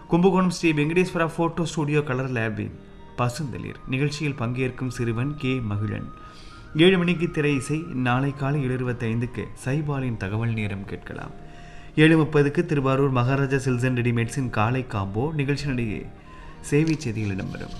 Kumbakonam Sri Venkateswara photo studio colour லேபின் பசுந்தளிர் நிகழ்ச்சியில் பங்கேற்கும் சிறுவன் கே மகிழன். 7 மணிக்கு திரை இசை. நாளை காலை 7:25க்கு சைபாலின் தகவல் நேரம் கேட்கலாம். 7:30க்கு திருவாரூர் மகாராஜா சில்க்ஸ் அண்ட் ரெடிமேட்ஸின் காலை காம்போ நிகழ்ச்சியினிடையே சேவை செய்திகள் இடம்பெறும்.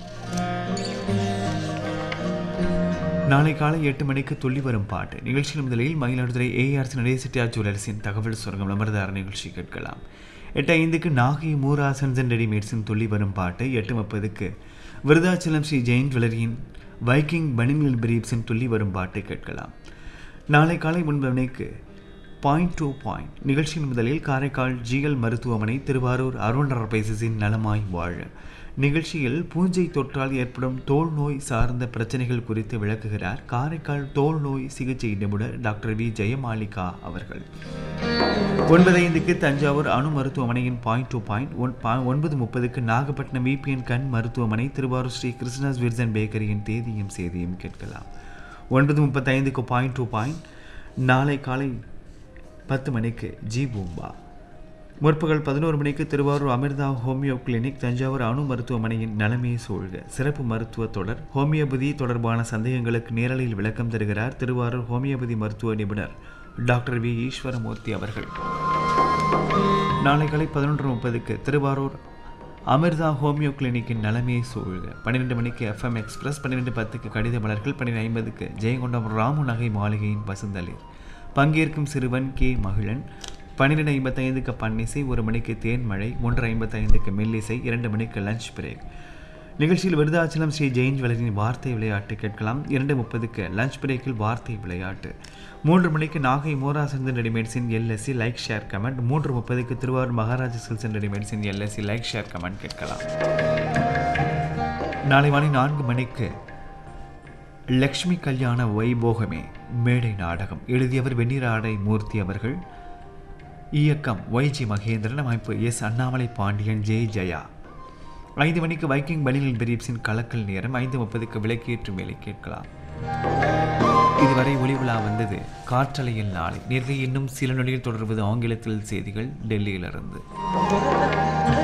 நாளை காலை 8 மணிக்கு துள்ளி வரும் பாட்டு நிகழ்ச்சியின் முதலில் மயிலாடுதுறை ஏஆர்சி நடேசெட்டியார் ஜுவல்லர்ஸின் தகவல் சுரங்கம் விளம்பரதார நிகழ்ச்சி கேட்கலாம். 8:05க்கு நாகை மூரா சன்ஸ் அண்ட் ரெடிமேட்ஸின் துள்ளி வரும் பாட்டு. 8:30க்கு விருதாச்சலம் ஸ்ரீ ஜெயின் ஜுவல்லரியின் வைக்கிங் பனியன் பிரீப்ஸின் துள்ளி வரும் பாட்டை கேட்கலாம். நாளை காலை 9 மணிக்கு பாயிண்ட் டு பாயிண்ட் நிகழ்ச்சியின் முதலில் காரைக்கால் ஜிஎல் மருத்துவமனை திருவாரூர் அருண் என்டர்பிரைசஸின் நலமாய் வாழ நிகழ்ச்சியில் பூஞ்சை தொற்றால் ஏற்படும் தோல் நோய் சார்ந்த பிரச்சனைகள் குறித்து விளக்குகிறார் காரைக்கால் தோல் நோய் சிகிச்சை நிபுணர் டாக்டர் வி ஜெயமாலிகா அவர்கள். 9:05க்கு தஞ்சாவூர் அணு மருத்துவமனையின் point to point. 9:30க்கு Nagapattinam VPN கண் மருத்துவமனை திருவாரூர் ஸ்ரீ கிருஷ்ணாஸ் விர்சன் பேக்கரியின் தேதியும் சேதியும் கேட்கலாம். 9:35க்கு பாயிண்ட் டு பாயிண்ட். நாளை காலை 10 மணிக்கு ஜி பூம்பா. முற்பகல் 11 மணிக்கு திருவாரூர் அமிர்தா ஹோமியோ கிளினிக் தஞ்சாவூர் அணு மருத்துவமனையின் நலமே சூழ்க சிறப்பு மருத்துவ தொடர். ஹோமியோபதி தொடர்பான சந்தேகங்களுக்கு நேரலையில் விளக்கம் தருகிறார் திருவாரூர் ஹோமியோபதி மருத்துவ நிபுணர் டாக்டர் வி ஈஸ்வரமூர்த்தி அவர்கள். நாளை காலை 11:30க்கு திருவாரூர் அமிர்தா ஹோமியோ கிளினிக்கின் நலமே சூழ்க. 12 மணிக்கு எஃப்எம் எக்ஸ்பிரஸ். 12:10க்கு கடித மலர்கள். 12:50க்கு ஜெயங்கொண்டம் ராமு நகை மாளிகையின் பசுந்தளிர் பங்கேற்கும் சிறுவன் கே மகிழன். 12:55க்கு பன்னிசை. 1 மணிக்கு தேன்மழை. 1:55க்கு மெல்லிசை. 2 மணிக்கு லஞ்ச் பிரேக் நிகழ்ச்சியில் விருதாச்சலம் ஸ்ரீ ஜெயின் ஜுவல்லரின் வார்த்தை விளையாட்டு கேட்கலாம். 2:30க்கு லஞ்ச் பிரேக்கில் வார்த்தை விளையாட்டு. 3 மணிக்கு Nagai மோரா sons and ரெடிமேட்ஸின் LSC like share comment. 3:30க்கு Thiruvarur Maharaja silks and ரெடிமேட்ஸின் LSC like share comment கேட்கலாம். நாளை மாலை 4 மணிக்கு லக்ஷ்மி கல்யாண வைபோகமே மேடை நாடகம். எழுதியவர் வெண்ணிராடை மூர்த்தி அவர்கள். இயக்கம் YG மகேந்திரன். அமைப்பு எஸ் அண்ணாமலை பாண்டியன் ஜே ஜெயா. 5 மணிக்கு வைக்கிங் பனியன் பிரீப்ஸின் கலக்கல் நேரம். 5:30க்கு விளக்கேற்றும் வேலை கேட்கலாம். இதுவரை ஒளிவிழா வந்தது காற்றலையில் நாளை. நேர்களை இன்னும் சில நொடியில் தொடர்வது ஆங்கிலத்தில் செய்திகள் டெல்லியிலிருந்து.